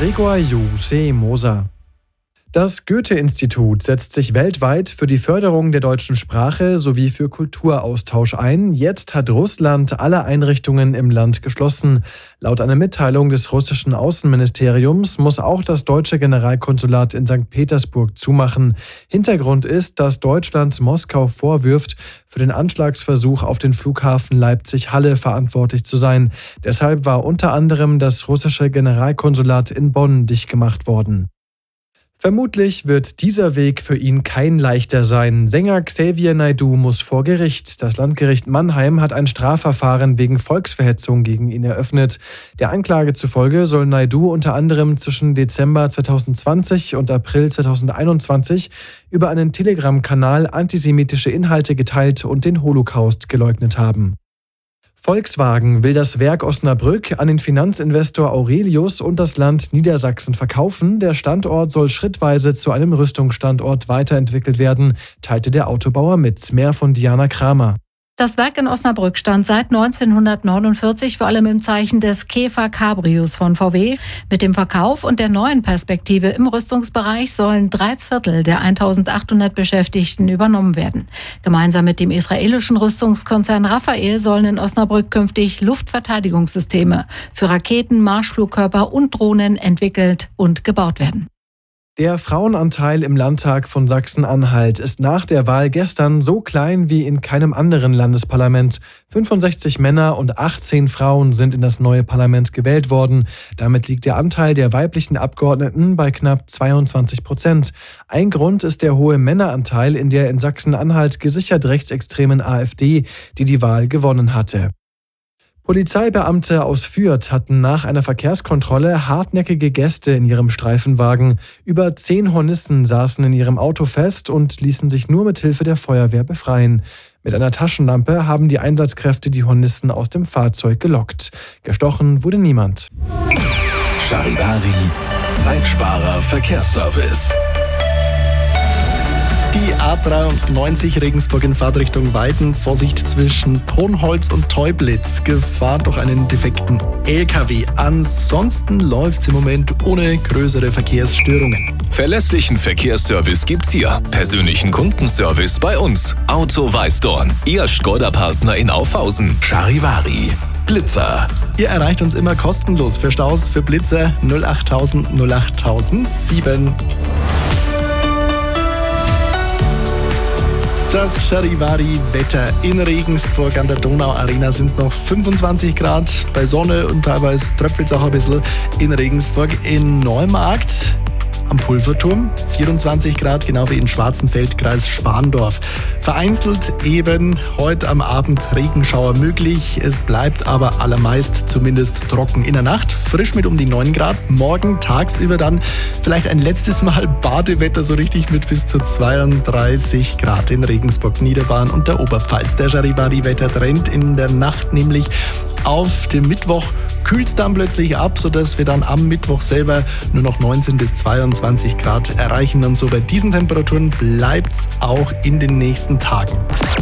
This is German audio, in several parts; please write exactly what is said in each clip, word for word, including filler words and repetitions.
Gregor Jusse-Moser. Das Goethe-Institut setzt sich weltweit für die Förderung der deutschen Sprache sowie für Kulturaustausch ein. Jetzt hat Russland alle Einrichtungen im Land geschlossen. Laut einer Mitteilung des russischen Außenministeriums muss auch das deutsche Generalkonsulat in Sankt Petersburg zumachen. Hintergrund ist, dass Deutschland Moskau vorwirft, für den Anschlagsversuch auf den Flughafen Leipzig-Halle verantwortlich zu sein. Deshalb war unter anderem das russische Generalkonsulat in Bonn dicht gemacht worden. Vermutlich wird dieser Weg für ihn kein leichter sein. Sänger Xavier Naidoo muss vor Gericht. Das Landgericht Mannheim hat ein Strafverfahren wegen Volksverhetzung gegen ihn eröffnet. Der Anklage zufolge soll Naidoo unter anderem zwischen Dezember zweitausendzwanzig und April zweitausendeinundzwanzig über einen Telegram-Kanal antisemitische Inhalte geteilt und den Holocaust geleugnet haben. Volkswagen will das Werk Osnabrück an den Finanzinvestor Aurelius und das Land Niedersachsen verkaufen. Der Standort soll schrittweise zu einem Rüstungsstandort weiterentwickelt werden, teilte der Autobauer mit. Mehr von Diana Kramer. Das Werk in Osnabrück stand seit neunzehnhundertneunundvierzig vor allem im Zeichen des Käfer Cabrios von V W. Mit dem Verkauf und der neuen Perspektive im Rüstungsbereich sollen drei Viertel der eintausendachthundert Beschäftigten übernommen werden. Gemeinsam mit dem israelischen Rüstungskonzern Rafael sollen in Osnabrück künftig Luftverteidigungssysteme für Raketen, Marschflugkörper und Drohnen entwickelt und gebaut werden. Der Frauenanteil im Landtag von Sachsen-Anhalt ist nach der Wahl gestern so klein wie in keinem anderen Landesparlament. fünfundsechzig Männer und achtzehn Frauen sind in das neue Parlament gewählt worden. Damit liegt der Anteil der weiblichen Abgeordneten bei knapp zweiundzwanzig Prozent. Ein Grund ist der hohe Männeranteil in der in Sachsen-Anhalt gesichert rechtsextremen AfD, die die Wahl gewonnen hatte. Polizeibeamte aus Fürth hatten nach einer Verkehrskontrolle hartnäckige Gäste in ihrem Streifenwagen. Über zehn Hornissen saßen in ihrem Auto fest und ließen sich nur mit Hilfe der Feuerwehr befreien. Mit einer Taschenlampe haben die Einsatzkräfte die Hornissen aus dem Fahrzeug gelockt. Gestochen wurde niemand. Charivari, Zeitsparer Verkehrsservice. Die A dreiundneunzig Regensburg in Fahrtrichtung Weiden. Vorsicht zwischen Ponholz und Teublitz. Gefahr durch einen defekten L K W. Ansonsten läuft's im Moment ohne größere Verkehrsstörungen. Verlässlichen Verkehrsservice gibt's hier. Persönlichen Kundenservice bei uns. Auto Weißdorn. Ihr Skoda-Partner in Aufhausen. Charivari. Blitzer. Ihr erreicht uns immer kostenlos. Für Staus, für Blitzer null achttausend null achttausendsieben. Das Charivari-Wetter in Regensburg an der Donau-Arena sind es noch fünfundzwanzig Grad bei Sonne und teilweise tröpfelt es auch ein bisschen in Regensburg. In Neumarkt am Pulverturm vierundzwanzig Grad, genau wie in Schwarzenfeld, Kreis Schwandorf. Vereinzelt eben heute am Abend Regenschauer möglich. Es bleibt aber allermeist zumindest trocken. In der Nacht frisch mit um die neun Grad. Morgen tagsüber dann vielleicht ein letztes Mal Badewetter, so richtig mit bis zu zweiunddreißig Grad in Regensburg, Niederbayern und der Oberpfalz. Der Charivari-Wettertrend in der Nacht nämlich auf dem Mittwoch kühlt es dann plötzlich ab, sodass wir dann am Mittwoch selber nur noch neunzehn bis zweiundzwanzig Grad erreichen. Und so bei diesen Temperaturen bleibt es auch in den nächsten Tagen.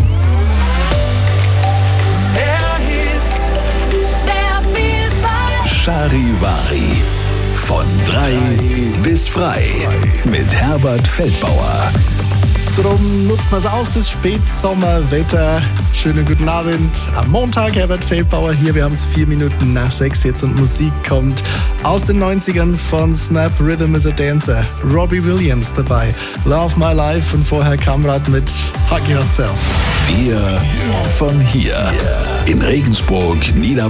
Charivari. Von drei bis frei. Mit Herbert Feldbauer. Drum nutzt man es aus, das Spätsommerwetter. Schönen guten Abend am Montag, Herbert Feldbauer hier. Wir haben es vier Minuten nach sechs jetzt und Musik kommt aus den neunzigern von Snap Rhythm is a Dancer. Robbie Williams dabei. Love My Life und vorher Kamrat mit Hug Yourself. Wir von hier. In Regensburg, Niederbayern.